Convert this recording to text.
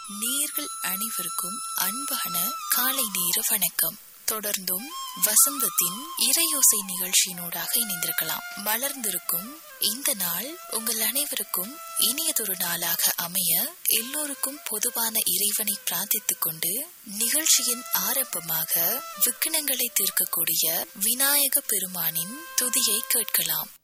நேயர்கள் அனைவருக்கும் அன்பான காலை நேர வணக்கம். தொடர்ந்தும் வசந்தத்தின் இறையோசை நிகழ்ச்சியினூடாக இணைந்திருக்கலாம். மலர்ந்திருக்கும் இந்த நாள் உங்கள் அனைவருக்கும் இனியதொரு நாளாக அமைய எல்லோருக்கும் பொதுவான இறைவனை பிரார்த்தித்துக் கொண்டு நிகழ்ச்சியின் ஆரம்பமாக விக்கினங்களை தீர்க்கக்கூடிய விநாயக பெருமானின் துதியை கேட்கலாம்.